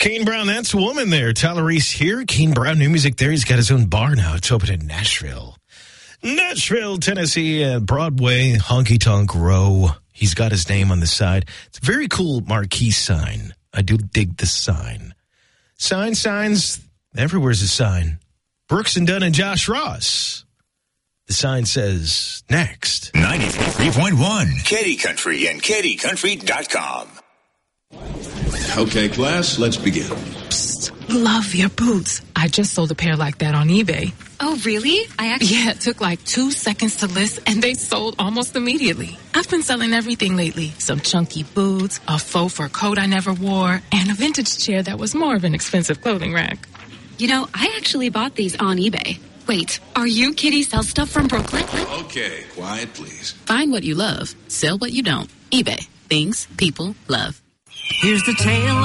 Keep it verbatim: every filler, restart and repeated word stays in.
Kane Brown, that's a woman there. Tyler Reese here. Kane Brown, new music there. He's got his own bar now. It's open in Nashville. Nashville, Tennessee, uh, Broadway, Honky Tonk Row. He's got his name on the side. It's a very cool marquee sign. I do dig the sign. Sign, signs, everywhere's a sign. Brooks and Dunn and Josh Ross. The sign says, next. ninety-three point one, Katy Country and Katy Country dot com. Okay, class, let's begin. Psst, love your boots. I just sold a pair like that on eBay. Oh, really? I actually... Yeah, it took like two seconds to list, and they sold almost immediately. I've been selling everything lately. Some chunky boots, a faux fur coat I never wore, and a vintage chair that was more of an expensive clothing rack. You know, I actually bought these on eBay. Wait, are you Kitty Sell Stuff from Brooklyn? Okay, quiet, please. Find what you love. Sell what you don't. eBay. Things people love. Here's the tale